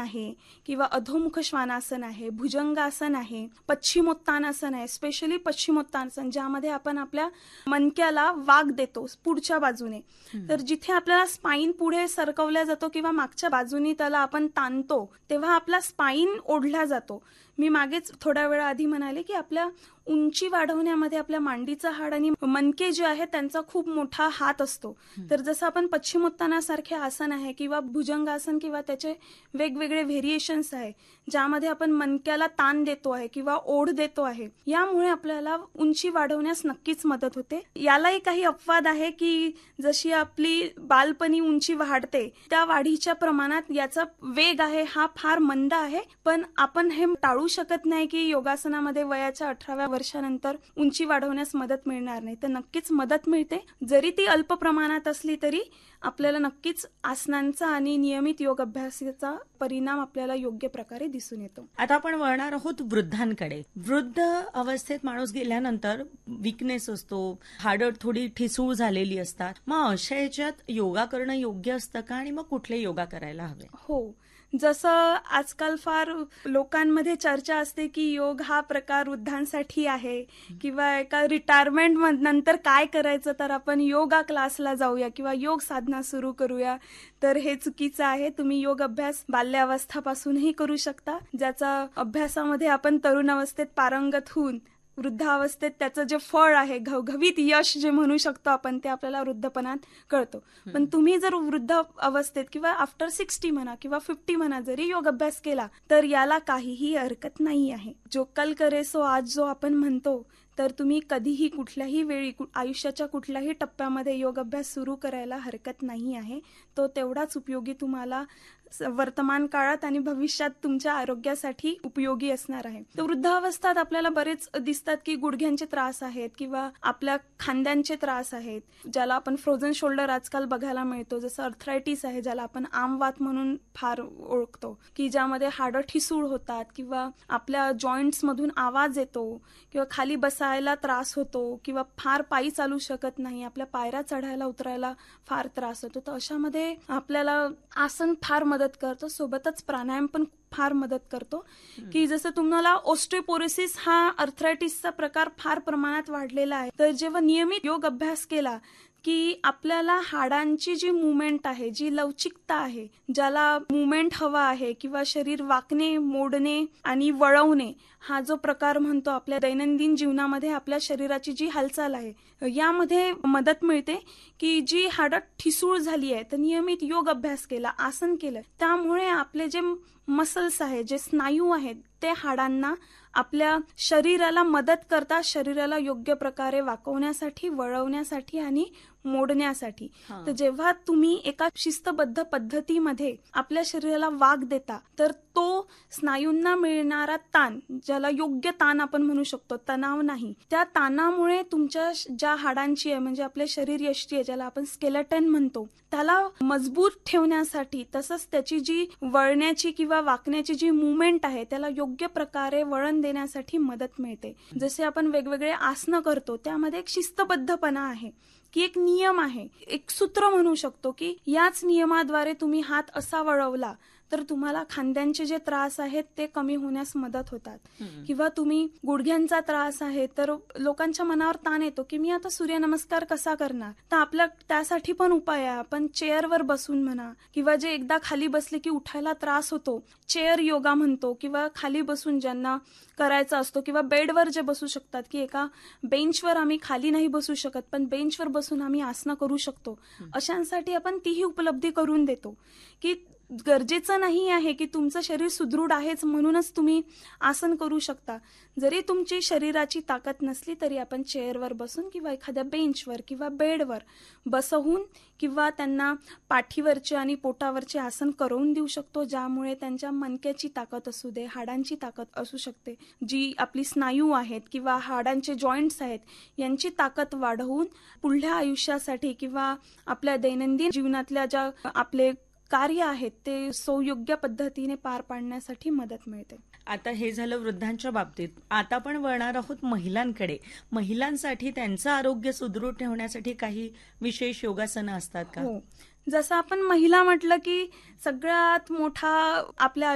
आहे किंवा अधोमुख श्वानासन आहे, भुजंगासन आहे, पश्चिमोत्तानासन आहे, स्पेशली पश्चिमोत्तानासन ज्यामध्ये आपण आपल्या मणक्याला वाग देतो पुढच्या बाजूने. तर जिथे आपल्याला स्पाईन पुढे सरकवला जातो किंवा मागच्या बाजूनी त्याला आपण ताणतो तेव्हा आपला स्पाईन ओढला जातो. मी मागेच थोड्या वेळा आधी म्हणाले की आपल्या उंची वाढवण्यामध्ये आपल्या मांडीचा हाड आणि मणके जे आहे त्यांचा खूप मोठा हात असतो. तर जसं आपण पश्चिमोत्तानासारखे आसन आहे किंवा भुजंगासन किंवा त्याचे वेगवेगळे व्हेरिएशन्स आहे ज्यामध्ये आपण मणक्याला ताण देतो आहे किंवा ओढ देतो आहे, यामुळे आपल्याला उंची वाढवण्यास नक्कीच मदत होते. यालाही काही अपवाद आहे की जशी आपली बालपणी उंची वाढते त्या वाढीच्या प्रमाणात याचा वेग आहे हा फार मंद आहे. पण आपण हे टाळू शकत नाही की योगासनामध्ये वयाच्या 18व्या वर्षानंतर उंची वाढवण्यास मदत मिळणार नाही. तर नक्कीच मदत मिळते. जरी ती अल्प प्रमाणात असली तरी आपल्याला नक्कीच आसनांचा आणि नियमित योग अभ्यासाचा परिणाम आपल्याला योग्य प्रकारे दिसून येतो. आता आपण वळणार आहोत वृद्धांकडे. वृद्ध अवस्थेत माणूस गेल्यानंतर विकनेस असतो, हाडं थोडी ठिसूळ झालेली असतात. मग अशा ह्याच्यात योगा करणं योग्य असतं का आणि मग कुठले योगा करायला हवे? हो, जसं आजकाल फार लोकांमध्ये चर्चा असते की योग हा प्रकार वृद्धांसाठी आहे किंवा एका रिटायरमेंट नंतर काय करायचं तर आपण योगा क्लासला जाऊया किंवा योग साधना सुरू करूया. तर हे चुकीचं आहे. तुम्ही योग अभ्यास बाल्यावस्थापासूनही करू शकता, ज्याचा अभ्यासामध्ये आपण तरुण अवस्थेत पारंगत होऊन वृद्धावस्थेत त्याचं जे फळ आहे, घवघवीत यश जे म्हणू शकतो आपण, ते आपल्याला वृद्धपणात कळतो. पण तुम्ही जर वृद्ध अवस्थेत किंवा आफ्टर 60 म्हणा किंवा 50 म्हणा जरी योग अभ्यास केला तर याला काहीही हरकत नाही आहे. जो कल करे सो आज जो आपण म्हणतो, तर तुम्ही कधीही कुठल्याही वेळी आयुष्याच्या कुठल्याही टप्प्यामध्ये योग अभ्यास सुरू करायला हरकत नाही आहे. तो तेवढाच उपयोगी तुम्हाला वर्तमान काळात आणि भविष्यात तुमच्या आरोग्यासाठी उपयोगी असणार आहे. तर वृद्धावस्थेत आपल्याला बरेच दिसतात की गुडघ्यांचे त्रास आहेत किंवा आपल्या खांद्यांचे त्रास आहेत, ज्याला आपण फ्रोझन शोल्डर आजकाल बघायला मिळतो. जसं अर्थरायटिस आहे ज्याला आपण आमवात म्हणून फार ओळखतो, की ज्यामध्ये हाडं ठिसूळ होतात किंवा आपल्या जॉईंट्स मधून आवाज येतो किंवा खाली बसायला त्रास होतो किंवा फार पायी चालू शकत नाही, आपल्या पायऱ्या चढायला उतरायला फार त्रास होतो. तर अशामध्ये आपल्याला आसन फार मदत करतो, सोबतच प्राणायाम पण फार मदत करतो. की जसं तुम्हाला ऑस्टिओपोरोसिस हा अर्थरायटिसचा प्रकार फार प्रमाणात वाढलेला आहे. तर जेव्हा नियमित योग अभ्यास केला की आपल्याला हाडांची जी मुवमेंट आहे, जी लवचिकता आहे, ज्याला मुवमेंट हवा आहे किंवा शरीर वाकणे, मोडणे आणि वळवणे हा जो प्रकार म्हणतो आपल्या दैनंदिन जीवनामध्ये आपल्या शरीराची जी हालचाल आहे यामध्ये मदत मिळते. की जी हाडं ठिसूळ झाली आहे तर नियमित योग अभ्यास केला, आसन केलं, त्यामुळे आपले जे मसल्स आहेत, जे स्नायू आहेत, ते हाडांना आपल्या शरीराला मदत करतात, शरीराला योग्य प्रकारे वाकवण्यासाठी, वळवण्यासाठी आणि मोडण्यासाठी. तर जेव्हा तुम्ही एका शिस्तबद्ध पद्धतीमध्ये आपल्या शरीराला वाग देता तर तो स्नायूंना मिळणारा ताण, ज्याला योग्य ताण आपण म्हणू शकतो, तणाव नाही, त्या ताणामुळे तुमच्या ज्या हाडांची आहे म्हणजे आपल्या शरीर यष्टी आहे ज्याला आपण स्केलेटन म्हणतो, त्याला मजबूत ठेवण्यासाठी, तसंच त्याची जी वळण्याची किंवा वाकण्याची जी मुवमेंट आहे त्याला योग्य प्रकारे वळण देण्यासाठी मदत मिळते. जसे आपण वेगवेगळे आसनं करतो त्यामध्ये एक शिस्तबद्धपणा आहे, की एक नियम आहे, एक सूत्र म्हणू शकतो की याच नियमाद्वारे तुम्ही हात असा वळवला तर तुम्हाला खांद्यांचे जे त्रास आहेत ते कमी होण्यास मदत होतात. किंवा तुम्ही गुडघ्यांचा त्रास आहे तर लोकांच्या मनावर ताण येतो की मी आता सूर्यनमस्कार कसा करणार, तर आपल्या त्यासाठी पण उपाय आहे. आपण चेअरवर बसून म्हणा किंवा जे एकदा खाली बसले की उठायला त्रास होतो, चेअर योगा म्हणतो, किंवा खाली बसून ज्यांना करायचा असतो किंवा बेडवर जे बसू शकतात, की एका बेंचवर आम्ही खाली नाही बसू शकत पण बेंचवर बसून आम्ही आसनं करू शकतो, अशांसाठी आपण तीही उपलब्धी करून देतो. की गरजेचं नाही आहे की तुमचं शरीर सुदृढ आहेच म्हणूनच तुम्ही आसन करू शकता. जरी तुमची शरीराची ताकद नसली तरी आपण चेअरवर बसून किंवा एखाद्या बेंचवर किंवा बेडवर बसवून किंवा त्यांना पाठीवरचे आणि पोटावरचे आसन करून देऊ शकतो, ज्यामुळे त्यांच्या मणक्याची ताकद असू दे, हाडांची ताकद असू शकते, जी आपली स्नायू आहेत किंवा हाडांचे जॉईंट्स आहेत यांची ताकद वाढवून पुढल्या आयुष्यासाठी किंवा आपल्या दैनंदिन जीवनातल्या ज्या आपले कार्य आहेत ते सुयोग्य पद्धतीने पार पाडण्यासाठी मदत मिळते. आता हे झालं वृद्धांच्या बाबतीत. आता आपण वळणार आहोत महिलांकडे. महिलांसाठी त्यांचं आरोग्य सुदृढ ठेवण्यासाठी काही विशेष योगासनं असतात का? हो, जसं आपण महिला म्हटलं की सगळ्यात मोठा आपल्या